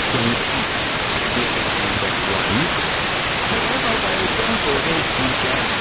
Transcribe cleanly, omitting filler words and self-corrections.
中气，变成的管子，它知道在中国的期间。